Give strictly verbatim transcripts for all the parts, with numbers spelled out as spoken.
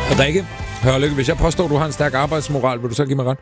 Og Rikke, hør lykke, hvis jeg påstår, at du har en stærk arbejdsmoral, vil du så give mig ret?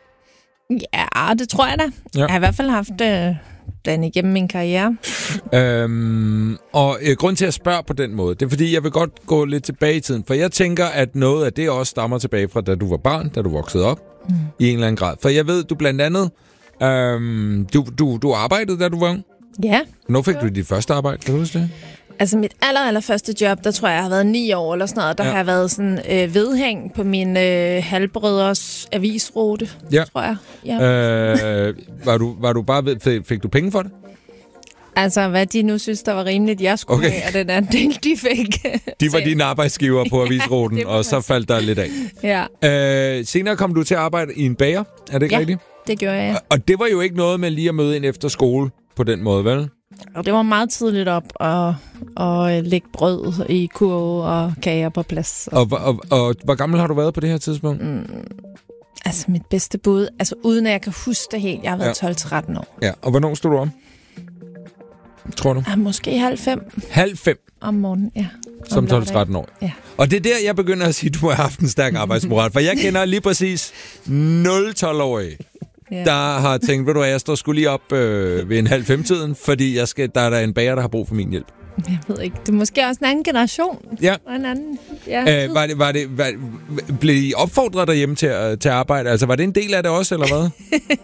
Ja, det tror jeg da. Ja. Jeg har i hvert fald haft øh, den igennem min karriere. Øhm, og øh, grund til at spørge på den måde, det er fordi, jeg vil godt gå lidt tilbage i tiden. For jeg tænker, at noget af det også stammer tilbage fra, da du var barn, da du voksede op, mm. i en eller anden grad. For jeg ved, du blandt andet, øhm, du, du, du arbejdede, da du var ung. Ja. Hvornår fik du dit første arbejde? Kan du huske det? Altså mit aller, aller første job, der tror jeg, jeg har været ni år eller sådan noget. Der ja. har jeg været sådan øh, vedhæng på min øh, halvbrødres avisrute, ja. tror jeg. Ja. Øh, var, du, var du bare ved, fik, fik du penge for det? Altså, hvad de nu synes, der var rimeligt, jeg skulle okay. have, og den anden del, de fik. De var dine arbejdsgiver på avisruten, ja, og så faldt der lidt af. Ja. Øh, senere kom du til at arbejde i en bager, er det ikke ja, rigtigt? det gjorde jeg. Og, og det var jo ikke noget med lige at møde ind efter skole på den måde, vel? Og det var meget tidligt op og, og lægge brød i kurve og kager på plads. Og, og, og, og hvor gammel har du været på det her tidspunkt? Mm, altså mit bedste bud, altså uden at jeg kan huske det helt, jeg har været ja. tolv til tretten år. Ja, og hvornår stod du om? Tror du? Ja, måske halv fem. Halv fem? Om morgenen, ja. Som tolv til tretten år? Ja. Og det er der, jeg begynder at sige, at du har haft en stærk arbejdsmoral, for jeg kender lige præcis nul tolv-årige. Ja. Der har tænkt, ved du hvad, jeg står sgu lige op øh, ved en halv femtiden, fordi jeg skal, der er der en bager, der har brug for min hjælp. Jeg ved ikke, det er måske også en anden generation. Ja. Og en anden, ja. Øh, var det, var det, var, blev I opfordret derhjemme til at, til at arbejde? Altså, var det en del af det også, eller hvad?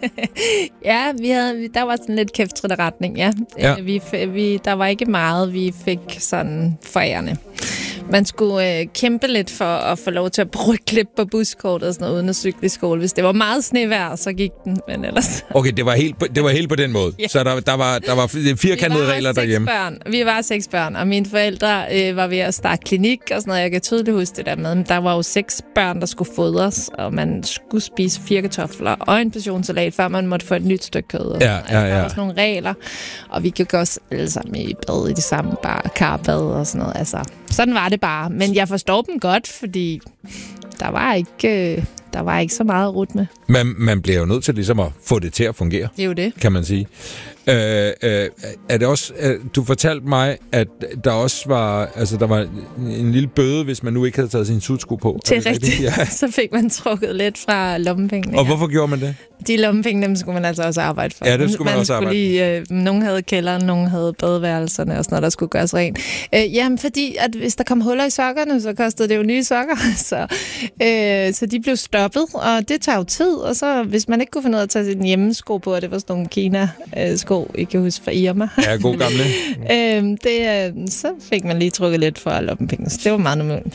Ja, vi havde, der var sådan lidt kæft retning, ja. ja. Vi, vi, der var ikke meget, vi fik sådan forærende. Man skulle øh, kæmpe lidt for at få lov til at brygge lidt på buskortet og sådan noget, uden at cykle i skole. Hvis det var meget snevejr, så gik den, men ellers... Okay, det var helt på, det var helt på den måde. Ja. Så der, der var, der var firkantede regler derhjemme. Børn. Vi var seks børn, og mine forældre øh, var ved at starte klinik og sådan noget. Jeg kan tydeligt huske det der med. Men der var jo seks børn, der skulle fodres, og man skulle spise fire kartofler og en portionssalat, før man måtte få et nyt stykke kød. Ja, ja, ja. Der var også nogle regler, og vi gik også alle sammen i bad i det samme bare karbad og sådan noget. Altså, sådan var det bare. Men jeg forstår dem godt, fordi der var ikke, øh, der var ikke så meget rut med. Man, man bliver jo nødt til ligesom at få det til at fungere. Det er jo det. Kan man sige. Øh, øh, er det også, øh, du fortalte mig, at der også var, altså der var en lille bøde, hvis man nu ikke havde taget sin sutsko på. Det er, er det rigtigt. Ja. Så fik man trukket lidt fra lommepengene. Og hvorfor gjorde man det? De lommepenge, dem skulle man altså også arbejde for. Ja, det skulle man, man også arbejde lige, øh, Nogle havde kælderen, nogle havde badeværelserne og sådan noget, der skulle gøres rent. Øh, jamen, fordi at hvis der kom huller i sokkerne, så kostede det jo nye sokker. Så, øh, så de blev stoppet, og det tager jo tid. Og så, hvis man ikke kunne finde ud af at tage sin hjemmesko på, og det var sådan nogle Kina-sko, ikke kan huske fra Irma. Ja, god gamle. øh, det, øh, så fik man lige trukket lidt fra lommepenge, så det var meget normalt.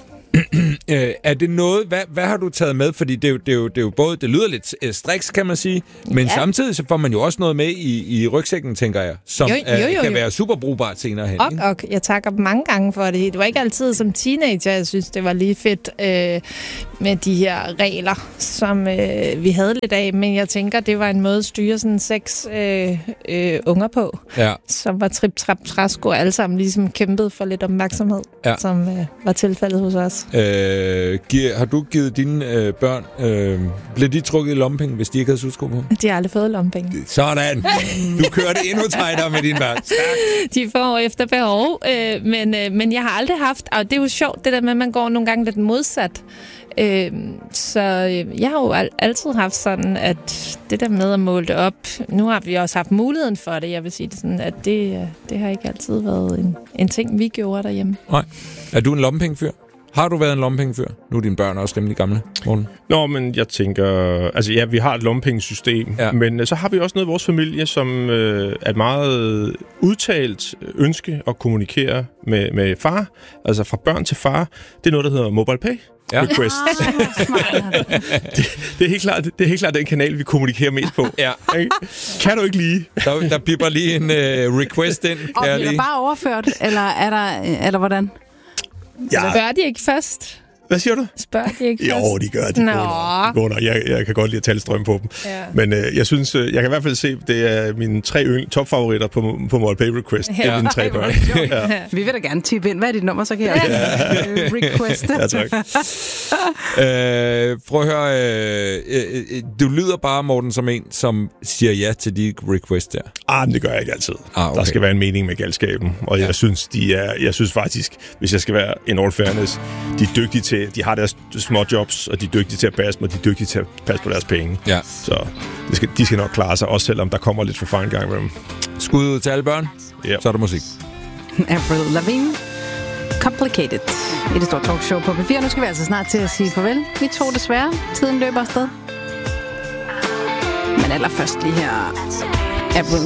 øh, er det noget, hvad, hvad har du taget med? Fordi det er jo, det er jo, det er jo både, det lyder lidt øh, striks, kan man sige, men ja. samtidig så får man jo også noget med i, i rygsækken, tænker jeg, som jo, jo, jo, jo. Øh, kan være super brugbart senere hen. Og, og jeg takker mange gange for det. Det var ikke altid som teenager, jeg synes, det var lige fedt øh, med de her regler, som øh, vi havde lidt af, men jeg tænker, det var en måde at styre sådan seks øh, øh, unger på, ja. som var trip-trap-træsko, alle sammen ligesom kæmpede for lidt opmærksomhed, ja. som øh, var tilfældet hos os. Øh, giver, har du givet dine øh, børn, øh, blev de trukket i lommepenge, hvis de ikke havde sutsko på? De har aldrig fået lommepenge. Sådan! Du kørte endnu tightere med dine børn. Stærk. De får efter behov, øh, men, øh, men jeg har aldrig haft, og det er jo sjovt, det der med, at man går nogle gange lidt modsat. Øh, så øh, jeg har jo al- altid haft sådan, at det der med at måle det op, nu har vi også haft muligheden for det, jeg vil sige det sådan, at det, det har ikke altid været en, en ting, vi gjorde derhjemme. Nej. Er du en lommepengefyr? Har du været en lommepengefyr? Nu er dine børn også rimelig gamle, Morten. Nå, men jeg tænker... Altså ja, vi har et lommepengesystem, ja. men så har vi også noget i vores familie, som øh, er et meget udtalt ønske at kommunikere med, med far. Altså fra børn til far. Det er noget, der hedder MobilePay. Ja. Request. det, det, er helt klart, det er helt klart den kanal, vi kommunikerer mest på. Ja. Kan du ikke lige? Der, der bipper lige en uh, request ind. Og bliver der bare overført, eller er der, eller hvordan? Ja. Spørger de ikke først? Hvad siger du? Spørger de ikke først? Jo, de gør. De går nok. Jeg, jeg kan godt lide at tale strøm på dem. Ja. Men øh, jeg synes, øh, jeg kan i hvert fald se, det er mine tre yng- topfavoritter på, på MobilePay Request. Ja. Det er mine tre børn. Ja. Vi vil da gerne tippe ind. Hvad er dit nummer, så kan jeg ja. øh, requeste. Ja, tak. øh, prøv at høre. Øh, øh, du lyder bare, Morten, som en, som siger ja til de requests der. Ah, men det gør jeg ikke altid. Ah, okay. Der skal være en mening med galskaben. Og ja. jeg synes, de er, jeg synes faktisk, hvis jeg skal være in all fairness, de er dygtige til, de har deres små jobs, og de er dygtige til at passe, og de er dygtige til at passe på deres penge. Ja. Så de skal, de skal nok klare sig, også selvom der kommer lidt for fejl gang med dem. Skud ud til alle børn, yep. Så er der musik. Avril Lavigne, Complicated. I det store talkshow på P fire. Nu skal vi altså snart til at sige farvel. Vi to desværre. Tiden løber afsted. Men allerførst lige her Avril